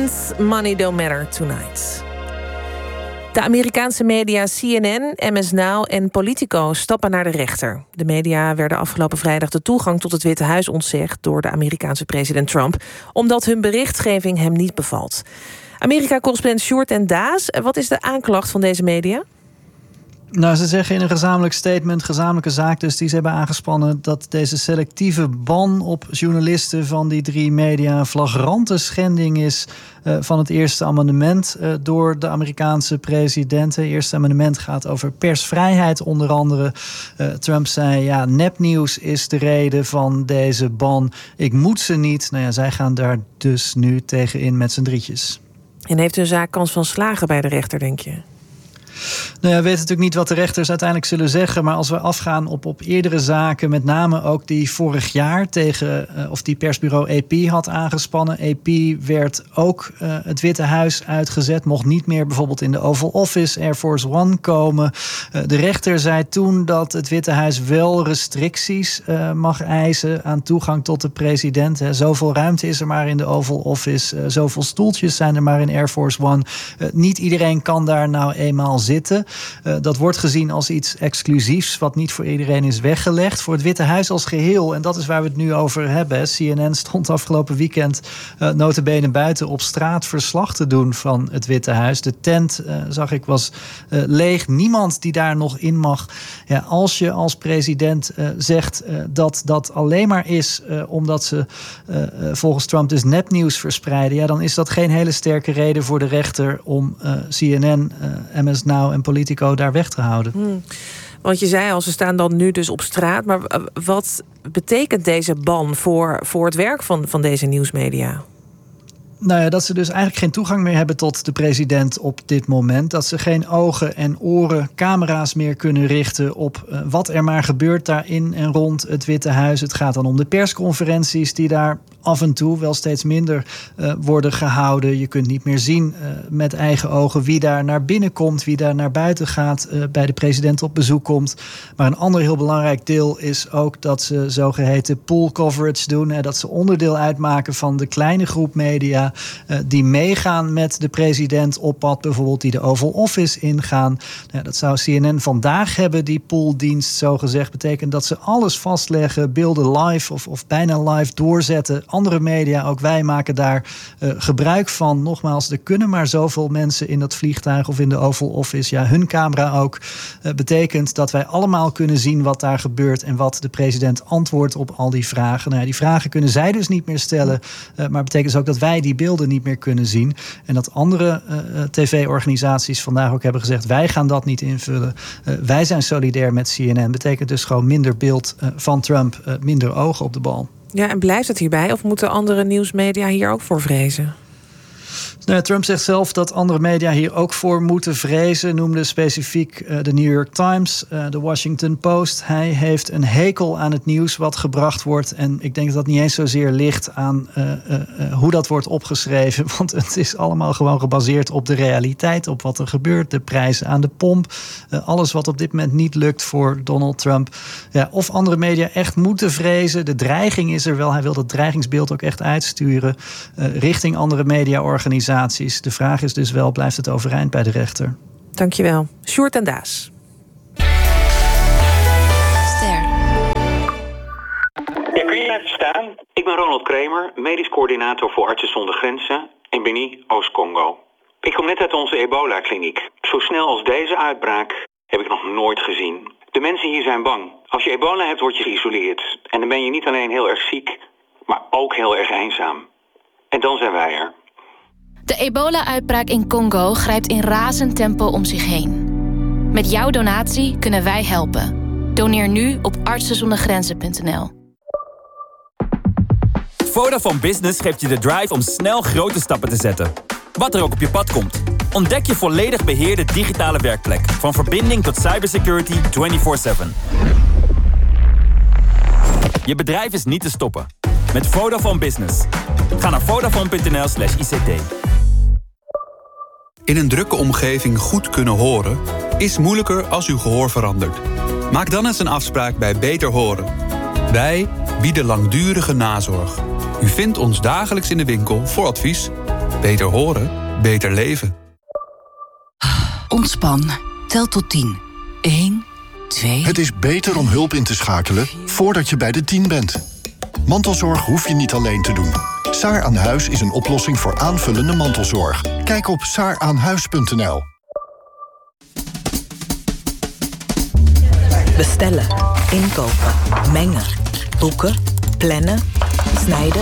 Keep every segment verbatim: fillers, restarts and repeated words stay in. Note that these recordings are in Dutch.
Prince, Money Don't Matter Tonight. De Amerikaanse media C N N, M S Now en Politico stappen naar de rechter. De media werden afgelopen vrijdag de toegang tot het Witte Huis ontzegd door de Amerikaanse president Trump, omdat hun berichtgeving hem niet bevalt. Amerika-correspondent Sjoerd en Daas, wat is de aanklacht van deze media? Nou, ze zeggen in een gezamenlijk statement, gezamenlijke zaak dus, die ze hebben aangespannen, dat deze selectieve ban op journalisten van die drie media een flagrante schending is uh, van het Eerste Amendement uh, door de Amerikaanse president. Het Eerste Amendement gaat over persvrijheid onder andere. Uh, Trump zei, ja, nepnieuws is de reden van deze ban. Ik moet ze niet. Nou ja, zij gaan daar dus nu tegenin met z'n drietjes. En heeft hun zaak kans van slagen bij de rechter, denk je? Nou ja, we weten natuurlijk niet wat de rechters uiteindelijk zullen zeggen. Maar als we afgaan op, op eerdere zaken, met name ook die vorig jaar tegen, uh, of die persbureau A P had aangespannen. A P werd ook uh, het Witte Huis uitgezet. Mocht niet meer bijvoorbeeld in de Oval Office, Air Force One komen. Uh, de rechter zei toen dat het Witte Huis wel restricties uh, mag eisen aan toegang tot de president. Hè. Zoveel ruimte is er maar in de Oval Office. Uh, zoveel stoeltjes zijn er maar in Air Force One. Uh, niet iedereen kan daar nou eenmaal zitten. Uh, dat wordt gezien als iets exclusiefs, wat niet voor iedereen is weggelegd. Voor het Witte Huis als geheel, en dat is waar we het nu over hebben. C N N stond afgelopen weekend uh, nota bene buiten op straat verslag te doen van het Witte Huis. De tent, uh, zag ik, was uh, leeg. Niemand die daar nog in mag. Ja, als je als president uh, zegt uh, dat dat alleen maar is uh, omdat ze uh, uh, volgens Trump dus nepnieuws verspreiden, ja, dan is dat geen hele sterke reden voor de rechter om uh, C N N, uh, M S Now en Politico daar weg te houden. Hmm. Want je zei al, ze staan dan nu dus op straat. Maar wat betekent deze ban voor, voor het werk van, van deze nieuwsmedia? Nou ja, dat ze dus eigenlijk geen toegang meer hebben tot de president op dit moment. Dat ze geen ogen en oren, camera's meer kunnen richten op uh, wat er maar gebeurt daar in en rond het Witte Huis. Het gaat dan om de persconferenties die daar af en toe, wel steeds minder, uh, worden gehouden. Je kunt niet meer zien uh, met eigen ogen wie daar naar binnen komt, wie daar naar buiten gaat, uh, bij de president op bezoek komt. Maar een ander heel belangrijk deel is ook dat ze zogeheten pool coverage doen. Hè, dat ze onderdeel uitmaken van de kleine groep media Uh, die meegaan met de president op pad, bijvoorbeeld die de Oval Office ingaan. Nou, dat zou C N N vandaag hebben, die pooldienst, zogezegd. Betekent dat ze alles vastleggen, beelden live of, of bijna live doorzetten. Andere media, ook wij, maken daar uh, gebruik van. Nogmaals, er kunnen maar zoveel mensen in dat vliegtuig of in de Oval Office. Ja, hun camera ook. Uh, betekent dat wij allemaal kunnen zien wat daar gebeurt en wat de president antwoordt op al die vragen. Nou ja, die vragen kunnen zij dus niet meer stellen. Uh, maar betekent dus ook dat wij die beelden niet meer kunnen zien. En dat andere uh, tv-organisaties vandaag ook hebben gezegd, wij gaan dat niet invullen. Uh, wij zijn solidair met C N N. Betekent dus gewoon minder beeld uh, van Trump, uh, minder ogen op de bal. Ja, en blijft het hierbij? Of moeten andere nieuwsmedia hier ook voor vrezen? Nou, Trump zegt zelf dat andere media hier ook voor moeten vrezen. Noemde specifiek uh, de New York Times, uh, de Washington Post. Hij heeft een hekel aan het nieuws wat gebracht wordt. En ik denk dat dat niet eens zozeer ligt aan uh, uh, uh, hoe dat wordt opgeschreven. Want het is allemaal gewoon gebaseerd op de realiteit, op wat er gebeurt. De prijzen aan de pomp. Uh, alles wat op dit moment niet lukt voor Donald Trump. Ja, of andere media echt moeten vrezen. De dreiging is er wel. Hij wil dat dreigingsbeeld ook echt uitsturen uh, richting andere mediaorganisaties. De vraag is dus wel, blijft het overeind bij de rechter? Dankjewel. Sjoerd en Daas. Ster. Ja, kun je mij verstaan? Ik ben Ronald Kramer, medisch coördinator voor Artsen zonder Grenzen in Beni, Oost-Congo. Ik kom net uit onze ebola-kliniek. Zo snel als deze uitbraak heb ik nog nooit gezien. De mensen hier zijn bang. Als je ebola hebt, word je geïsoleerd. En dan ben je niet alleen heel erg ziek, maar ook heel erg eenzaam. En dan zijn wij er. De ebola-uitbraak in Congo grijpt in razend tempo om zich heen. Met jouw donatie kunnen wij helpen. Doneer nu op artsen zonder grenzen punt n l. Vodafone Business geeft je de drive om snel grote stappen te zetten. Wat er ook op je pad komt. Ontdek je volledig beheerde digitale werkplek. Van verbinding tot cybersecurity vierentwintig zeven. Je bedrijf is niet te stoppen. Met Vodafone Business. Ga naar vodafone punt n l slash I C T. In een drukke omgeving goed kunnen horen is moeilijker als uw gehoor verandert. Maak dan eens een afspraak bij Beter Horen. Wij bieden langdurige nazorg. U vindt ons dagelijks in de winkel voor advies. Beter horen, beter leven. Ontspan. Tel tot tien. één, twee... Het is beter om hulp in te schakelen voordat je bij de tien bent. Mantelzorg hoef je niet alleen te doen. Saar aan Huis is een oplossing voor aanvullende mantelzorg. Kijk op saar aan huis punt n l. Bestellen, inkopen, mengen, boeken, plannen, snijden.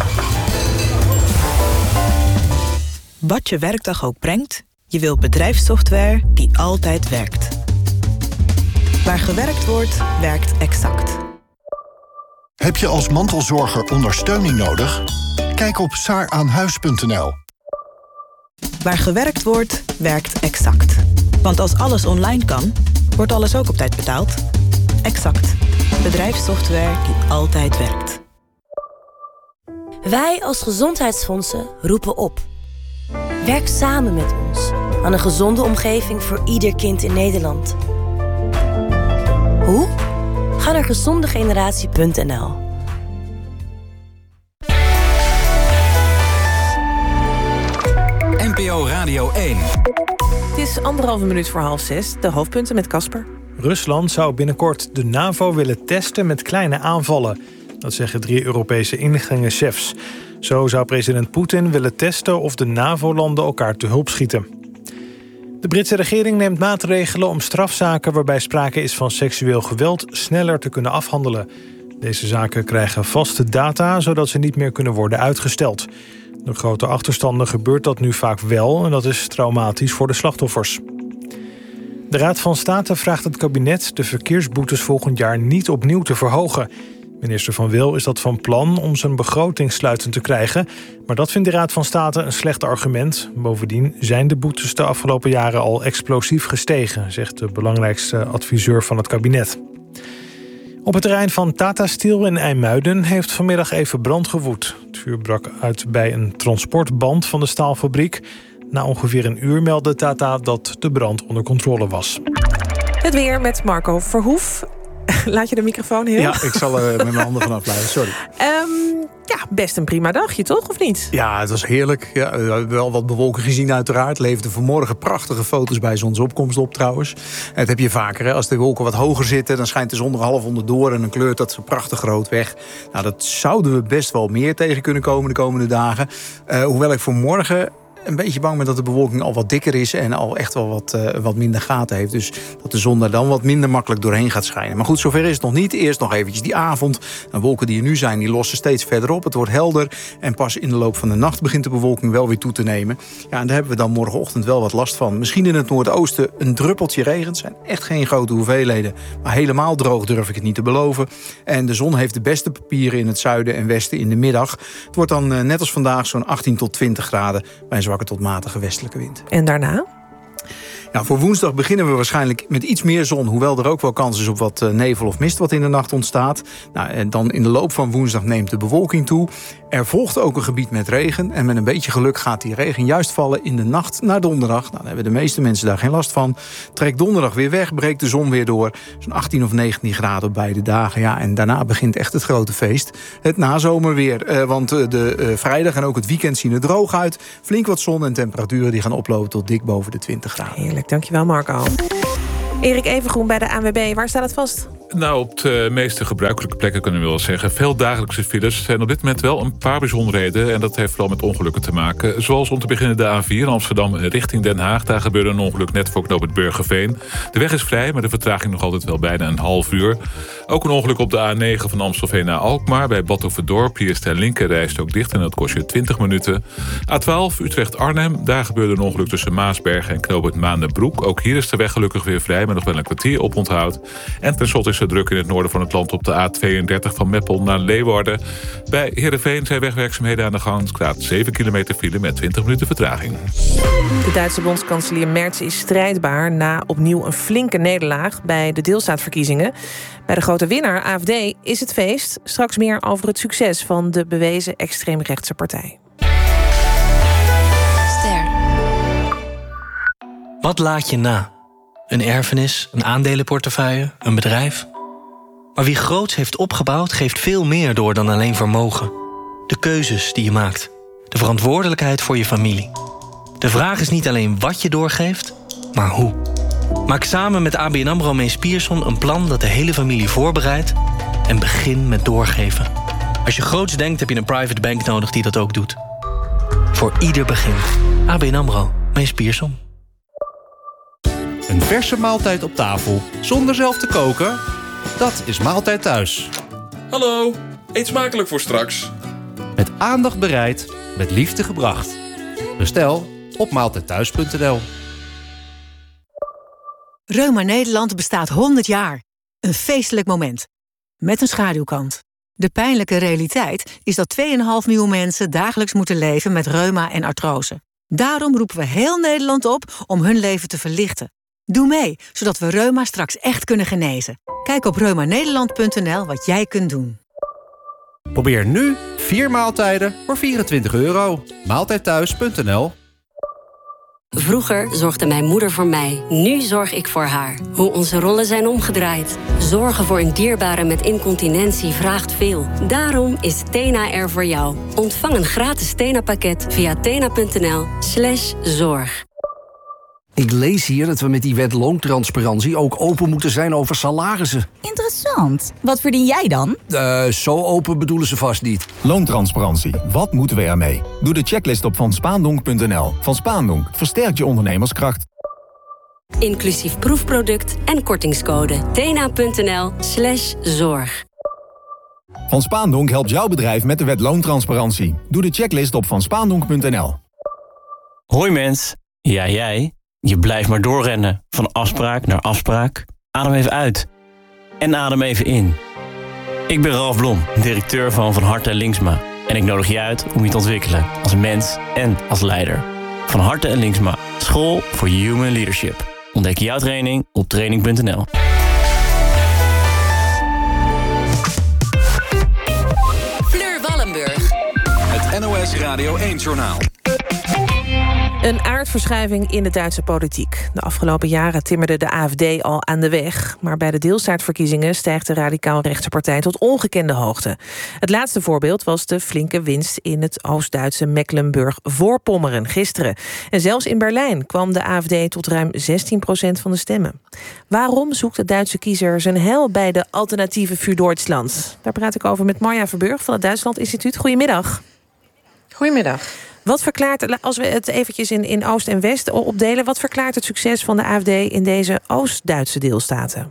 Wat je werkdag ook brengt, je wilt bedrijfssoftware die altijd werkt. Waar gewerkt wordt, werkt Exact. Heb je als mantelzorger ondersteuning nodig? Kijk op saar aan huis punt n l. Waar gewerkt wordt, werkt Exact. Want als alles online kan, wordt alles ook op tijd betaald. Exact. Bedrijfssoftware die altijd werkt. Wij als gezondheidsfondsen roepen op. Werk samen met ons aan een gezonde omgeving voor ieder kind in Nederland. Hoe? Ga naar gezondegeneratie punt n l. N P O Radio één. Het is anderhalve minuut voor half zes. De hoofdpunten met Casper. Rusland zou binnenkort de NAVO willen testen met kleine aanvallen. Dat zeggen drie Europese inlichtingenchefs. Zo zou president Poetin willen testen of de NAVO-landen elkaar te hulp schieten. De Britse regering neemt maatregelen om strafzaken waarbij sprake is van seksueel geweld sneller te kunnen afhandelen. Deze zaken krijgen vaste data, zodat ze niet meer kunnen worden uitgesteld. Door grote achterstanden gebeurt dat nu vaak wel en dat is traumatisch voor de slachtoffers. De Raad van State vraagt het kabinet de verkeersboetes volgend jaar niet opnieuw te verhogen. Minister Van Wil is dat van plan om zijn begroting sluitend te krijgen. Maar dat vindt de Raad van State een slecht argument. Bovendien zijn de boetes de afgelopen jaren al explosief gestegen, zegt de belangrijkste adviseur van het kabinet. Op het terrein van Tata Steel in IJmuiden heeft vanmiddag even brand gewoed. Het vuur brak uit bij een transportband van de staalfabriek. Na ongeveer een uur meldde Tata dat de brand onder controle was. Het weer met Marco Verhoef. Laat je de microfoon heel? Ja, ik zal er met mijn handen vanaf blijven, sorry. Um, ja, best een prima dagje, toch? Of niet? Ja, het was heerlijk. Ja, we hebben wel wat bewolking gezien uiteraard. Leefde vanmorgen prachtige foto's bij zonsopkomst op trouwens. En dat heb je vaker, hè. Als de wolken wat hoger zitten, dan schijnt de zon er half onderdoor en dan kleurt dat zo prachtig rood weg. Nou, dat zouden we best wel meer tegen kunnen komen de komende dagen. Uh, hoewel ik voor morgen een beetje bang ben dat de bewolking al wat dikker is en al echt wel wat, uh, wat minder gaten heeft. Dus dat de zon daar dan wat minder makkelijk doorheen gaat schijnen. Maar goed, zover is het nog niet. Eerst nog eventjes die avond. De wolken die er nu zijn, die lossen steeds verder op. Het wordt helder en pas in de loop van de nacht begint de bewolking wel weer toe te nemen. Ja, en daar hebben we dan morgenochtend wel wat last van. Misschien in het noordoosten een druppeltje regen. Het zijn echt geen grote hoeveelheden. Maar helemaal droog durf ik het niet te beloven. En de zon heeft de beste papieren in het zuiden en westen in de middag. Het wordt dan uh, net als vandaag zo'n achttien tot twintig graden bij een zwakke tot matige westelijke wind. En daarna? Nou, voor woensdag beginnen we waarschijnlijk met iets meer zon, hoewel er ook wel kans is op wat uh, nevel of mist wat in de nacht ontstaat. Nou, en dan in de loop van woensdag neemt de bewolking toe. Er volgt ook een gebied met regen en met een beetje geluk gaat die regen juist vallen in de nacht naar donderdag. Nou, dan hebben de meeste mensen daar geen last van. Trekt donderdag weer weg, breekt de zon weer door. Zo'n achttien of negentien graden op beide dagen. Ja, en daarna begint echt het grote feest. Het nazomerweer, uh, want uh, de uh, vrijdag en ook het weekend zien er droog uit. Flink wat zon en temperaturen die gaan oplopen tot dik boven de twintig graden. Heerlijk, dankjewel Marco. Erik Evengroen bij de A N W B, waar staat het vast? Nou, op de meeste gebruikelijke plekken kunnen we wel zeggen. Veel dagelijkse files. Er zijn op dit moment wel een paar bijzonderheden. En dat heeft vooral met ongelukken te maken. Zoals om te beginnen de A vier Amsterdam richting Den Haag. Daar gebeurde een ongeluk net voor knooppunt Burgerveen. De weg is vrij, maar de vertraging nog altijd wel bijna een half uur. Ook een ongeluk op de A negen van Amstelveen naar Alkmaar. Bij Badhoevedorp. Hier is de linkerrijstrook dicht en dat kost je twintig minuten. A twaalf Utrecht-Arnhem. Daar gebeurde een ongeluk tussen Maasbergen en knooppunt Maandenbroek. Ook hier is de weg gelukkig weer vrij, maar nog wel een kwartier op onthoud. En tenslotte is er druk in het noorden van het land op de A tweeëndertig van Meppel naar Leeuwarden. Bij Heerenveen zijn wegwerkzaamheden aan de gang. Het staat zeven kilometer file met twintig minuten vertraging. De Duitse bondskanselier Merz is strijdbaar na opnieuw een flinke nederlaag bij de deelstaatverkiezingen. Bij de grote winnaar A F D is het feest. Straks meer over het succes van de bewezen extreemrechtse partij. Ster. Wat laat je na? Een erfenis, een aandelenportefeuille, een bedrijf? Maar wie groots heeft opgebouwd, geeft veel meer door dan alleen vermogen. De keuzes die je maakt. De verantwoordelijkheid voor je familie. De vraag is niet alleen wat je doorgeeft, maar hoe. Maak samen met A B N AMRO Mees Pierson een plan dat de hele familie voorbereidt en begin met doorgeven. Als je groots denkt, heb je een private bank nodig die dat ook doet. Voor ieder begin. A B N AMRO Mees Pierson. Een verse maaltijd op tafel zonder zelf te koken? Dat is Maaltijd Thuis. Hallo, eet smakelijk voor straks. Met aandacht bereid, met liefde gebracht. Bestel op maaltijdthuis punt n l. Reuma Nederland bestaat honderd jaar. Een feestelijk moment. Met een schaduwkant. De pijnlijke realiteit is dat twee komma vijf miljoen mensen dagelijks moeten leven met reuma en artrose. Daarom roepen we heel Nederland op om hun leven te verlichten. Doe mee, zodat we reuma straks echt kunnen genezen. Kijk op reuma nederland punt n l wat jij kunt doen. Probeer nu vier maaltijden voor vierentwintig euro. maaltijdthuis punt n l. Vroeger zorgde mijn moeder voor mij. Nu zorg ik voor haar. Hoe onze rollen zijn omgedraaid. Zorgen voor een dierbare met incontinentie vraagt veel. Daarom is Tena er voor jou. Ontvang een gratis Tena-pakket via tena punt n l slash zorg. Ik lees hier dat we met die wet loontransparantie ook open moeten zijn over salarissen. Interessant. Wat verdien jij dan? Uh, zo open bedoelen ze vast niet. Loontransparantie. Wat moeten we ermee? Doe de checklist op van spaandonk punt n l. Van Spaandonk versterkt je ondernemerskracht. Inclusief proefproduct en kortingscode. tena punt n l slash zorg. Van Spaandonk helpt jouw bedrijf met de wet loontransparantie. Doe de checklist op van spaandonk punt n l. Hoi mens. Ja, jij. Je blijft maar doorrennen. Van afspraak naar afspraak. Adem even uit. En adem even in. Ik ben Ralf Blom, directeur van Van Harte en Linksma. En ik nodig je uit om je te ontwikkelen. Als mens en als leider. Van Harte en Linksma. School voor Human Leadership. Ontdek jouw training op training punt n l. Fleur Wallenburg. Het N O S Radio één-journaal. Een aardverschuiving in de Duitse politiek. De afgelopen jaren timmerde de A F D al aan de weg. Maar bij de deelstaatverkiezingen stijgt de radicaal-rechtse partij tot ongekende hoogte. Het laatste voorbeeld was de flinke winst in het Oost-Duitse Mecklenburg-Voorpommeren gisteren. En zelfs in Berlijn kwam de A F D tot ruim zestien procent van de stemmen. Waarom zoekt de Duitse kiezer zijn heil bij de alternatieve Für Deutschland? Daar praat ik over met Marja Verburg van het Duitsland Instituut. Goedemiddag. Goedemiddag. Wat verklaart, als we het eventjes in, in Oost en West opdelen, wat verklaart het succes van de A F D in deze Oost-Duitse deelstaten?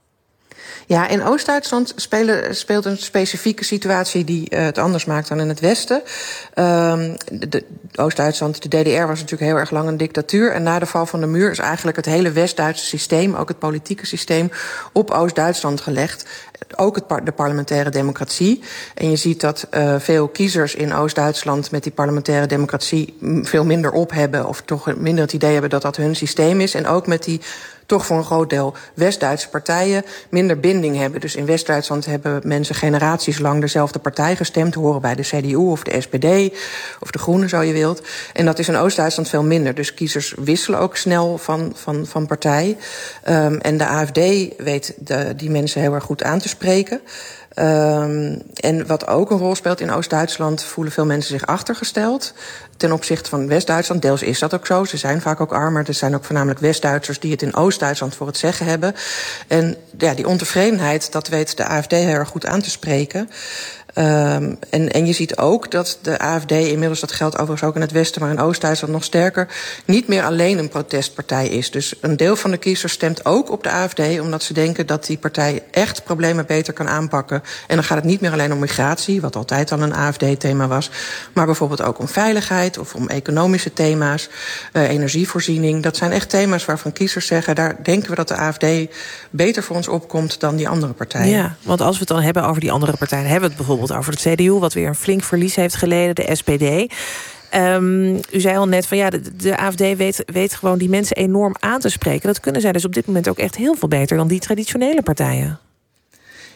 Ja, in Oost-Duitsland spelen, speelt een specifieke situatie die uh, het anders maakt dan in het Westen. Um, de, de, Oost-Duitsland, de D D R, was natuurlijk heel erg lang een dictatuur. En na de val van de muur is eigenlijk het hele West-Duitse systeem, ook het politieke systeem, op Oost-Duitsland gelegd. Ook het par- de parlementaire democratie. En je ziet dat uh, veel kiezers in Oost-Duitsland met die parlementaire democratie veel minder op hebben, of toch minder het idee hebben dat dat hun systeem is. En ook met die toch voor een groot deel West-Duitse partijen minder binding hebben. Dus in West-Duitsland hebben mensen generaties lang dezelfde partij gestemd, horen bij de C D U of de S P D of de Groenen, zo je wilt. En dat is in Oost-Duitsland veel minder. Dus kiezers wisselen ook snel van, van, van partij. Um, en de A F D weet de, die mensen heel erg goed aan te spreken. Um, en wat ook een rol speelt in Oost-Duitsland, voelen veel mensen zich achtergesteld ten opzichte van West-Duitsland. Deels is dat ook zo. Ze zijn vaak ook armer. Er zijn ook voornamelijk West-Duitsers die het in Oost-Duitsland voor het zeggen hebben. En ja, die ontevredenheid, dat weet de A F D heel erg goed aan te spreken. Um, en, en je ziet ook dat de A F D, inmiddels dat geldt overigens ook in het Westen, maar in Oost-Duitsland nog sterker, niet meer alleen een protestpartij is. Dus een deel van de kiezers stemt ook op de A F D, omdat ze denken dat die partij echt problemen beter kan aanpakken. En dan gaat het niet meer alleen om migratie, wat altijd al een A F D-thema was, maar bijvoorbeeld ook om veiligheid of om economische thema's, uh, energievoorziening. Dat zijn echt thema's waarvan kiezers zeggen, daar denken we dat de A F D beter voor ons opkomt dan die andere partijen. Ja, want als we het dan hebben over die andere partijen, hebben we het bijvoorbeeld over het C D U, wat weer een flink verlies heeft geleden, de S P D. Um, u zei al net van ja, de, de A F D weet, weet gewoon die mensen enorm aan te spreken. Dat kunnen zij dus op dit moment ook echt heel veel beter dan die traditionele partijen.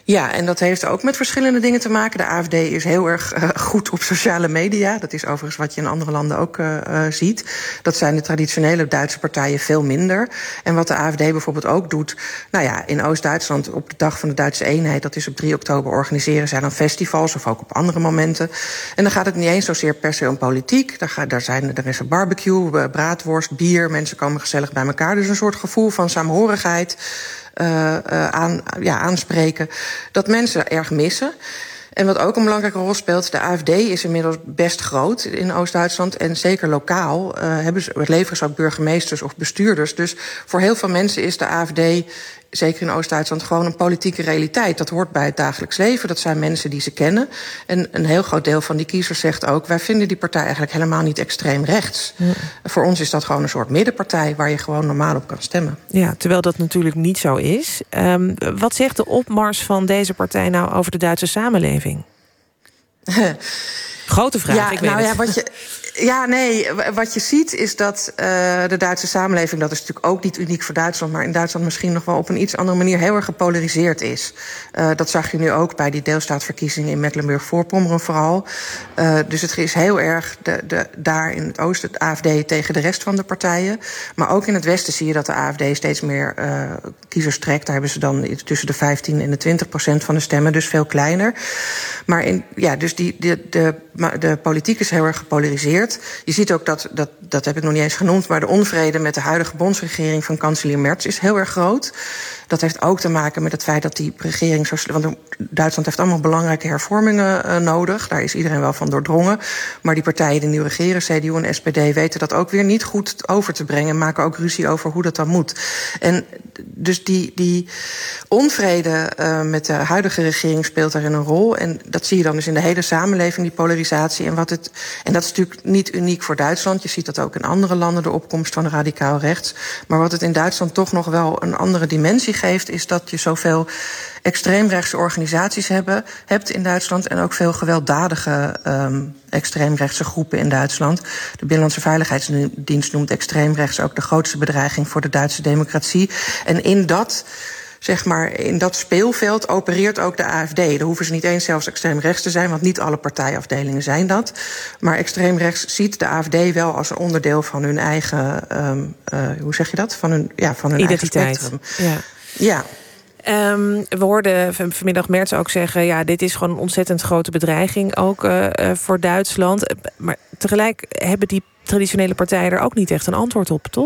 Ja, en dat heeft ook met verschillende dingen te maken. De A F D is heel erg uh, goed op sociale media. Dat is overigens wat je in andere landen ook uh, uh, ziet. Dat zijn de traditionele Duitse partijen veel minder. En wat de A F D bijvoorbeeld ook doet... nou ja, in Oost-Duitsland op de dag van de Duitse eenheid... dat is op drie oktober, organiseren zij dan festivals... of ook op andere momenten. En dan gaat het niet eens zozeer per se om politiek. Daar, ga, daar, zijn, daar is een barbecue, braadworst, bier. Mensen komen gezellig bij elkaar. Dus een soort gevoel van saamhorigheid... Uh, uh, aan, ja, aanspreken, dat mensen erg missen. En wat ook een belangrijke rol speelt... de A F D is inmiddels best groot in Oost-Duitsland... en zeker lokaal uh, hebben ze, leveren ze ook burgemeesters of bestuurders. Dus voor heel veel mensen is de A F D... zeker in Oost-Duitsland, gewoon een politieke realiteit. Dat hoort bij het dagelijks leven, dat zijn mensen die ze kennen. En een heel groot deel van die kiezers zegt ook... wij vinden die partij eigenlijk helemaal niet extreem rechts. Ja. Voor ons is dat gewoon een soort middenpartij... waar je gewoon normaal op kan stemmen. Ja, terwijl dat natuurlijk niet zo is. Um, wat zegt de opmars van deze partij nou over de Duitse samenleving? Grote vraag, ja, ik weet nou het. Ja, wat je, ja, nee, wat je ziet is dat uh, de Duitse samenleving... dat is natuurlijk ook niet uniek voor Duitsland... maar in Duitsland misschien nog wel op een iets andere manier... heel erg gepolariseerd is. Uh, dat zag je nu ook bij die deelstaatverkiezingen in Mecklenburg-Vorpommern vooral. Uh, dus het is heel erg de, de, daar in het oosten de A F D tegen de rest van de partijen. Maar ook in het westen zie je dat de A F D steeds meer uh, kiezers trekt. Daar hebben ze dan tussen de vijftien en de twintig procent van de stemmen, dus veel kleiner. Maar in, ja, dus die, de, de, de politiek is heel erg gepolariseerd. Je ziet ook dat, dat, dat heb ik nog niet eens genoemd... maar de onvrede met de huidige bondsregering van kanselier Merz is heel erg groot. Dat heeft ook te maken met het feit dat die regering... zo, want Duitsland heeft allemaal belangrijke hervormingen uh, nodig. Daar is iedereen wel van doordrongen. Maar die partijen die nu regeren, C D U en S P D... weten dat ook weer niet goed over te brengen... en maken ook ruzie over hoe dat dan moet. En dus die, die onvrede uh, met de huidige regering speelt daarin een rol. En dat zie je dan dus in de hele samenleving, die polarisatie. En, wat het, en dat is natuurlijk niet uniek voor Duitsland. Je ziet dat ook in andere landen, de opkomst van radicaal rechts. Maar wat het in Duitsland toch nog wel een andere dimensie geeft... is dat je zoveel extreemrechtse organisaties hebben, hebt in Duitsland... en ook veel gewelddadige um, extreemrechtse groepen in Duitsland. De Binnenlandse Veiligheidsdienst noemt extreemrechts ook de grootste bedreiging voor de Duitse democratie. En in dat... zeg maar, in dat speelveld opereert ook de A F D. Daar hoeven ze niet eens zelfs extreem rechts te zijn... want niet alle partijafdelingen zijn dat. Maar extreem rechts ziet de A F D wel als een onderdeel van hun eigen... Um, uh, hoe zeg je dat? Van hun, ja, van hun identiteit. Eigen spectrum. Ja. Ja. Um, we hoorden vanmiddag Merz ook zeggen... ja, dit is gewoon een ontzettend grote bedreiging... ook uh, uh, voor Duitsland. Maar tegelijk hebben die traditionele partijen... er ook niet echt een antwoord op, toch?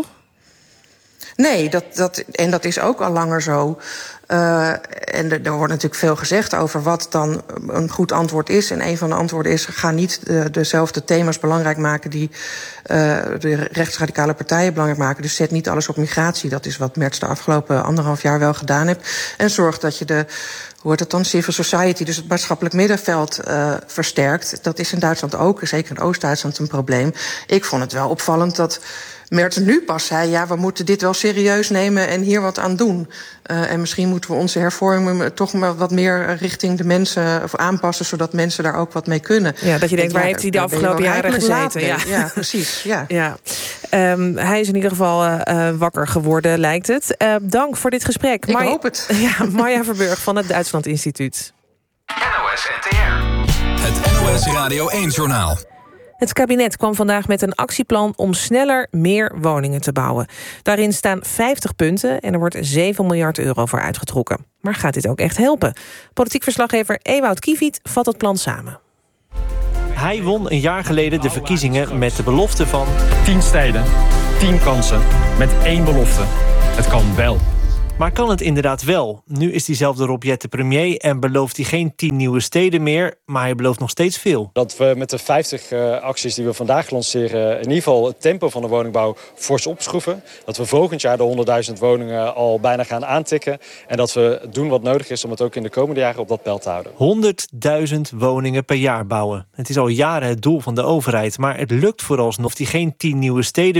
Nee, dat, dat, en dat is ook al langer zo. Uh, en er, er wordt natuurlijk veel gezegd over wat dan een goed antwoord is. En een van de antwoorden is, ga niet de, dezelfde thema's belangrijk maken... die uh, de rechtsradicale partijen belangrijk maken. Dus zet niet alles op migratie. Dat is wat Merz de afgelopen anderhalf jaar wel gedaan heeft. En zorg dat je de... hoe wordt het dan, civil society, dus het maatschappelijk middenveld uh, versterkt. Dat is in Duitsland ook, zeker in Oost-Duitsland, een probleem. Ik vond het wel opvallend dat Merz nu pas zei... ja, we moeten dit wel serieus nemen en hier wat aan doen. Uh, en misschien moeten we onze hervormingen toch maar wat meer richting de mensen of aanpassen... zodat mensen daar ook wat mee kunnen. Ja, dat je denkt, waar heeft hij de afgelopen jaren gezeten? Ja. ja, precies. Ja. Ja. Um, hij is in ieder geval uh, wakker geworden, lijkt het. Uh, dank voor dit gesprek. Ik Marja, hoop het. Ja, Marja Verburg van het Duitsland Instituut. N O S N T R. Het N O S Radio één-journaal. Het kabinet kwam vandaag met een actieplan om sneller meer woningen te bouwen. Daarin staan vijftig punten en er wordt zeven miljard euro voor uitgetrokken. Maar gaat dit ook echt helpen? Politiek verslaggever Ewout Kiewiet vat het plan samen. Hij won een jaar geleden de verkiezingen met de belofte van... tien steden, tien kansen, met één belofte. Het kan wel. Maar kan het inderdaad wel? Nu is diezelfde Rob Jetten premier en belooft hij geen tien nieuwe steden meer, maar hij belooft nog steeds veel. Dat we met de vijftig uh, acties die we vandaag lanceren in ieder geval het tempo van de woningbouw fors opschroeven. Dat we volgend jaar de honderdduizend woningen al bijna gaan aantikken. En dat we doen wat nodig is om het ook in de komende jaren op dat peil te houden. honderdduizend woningen per jaar bouwen. Het is al jaren het doel van de overheid, maar het lukt vooralsnog die geen tien nieuwe steden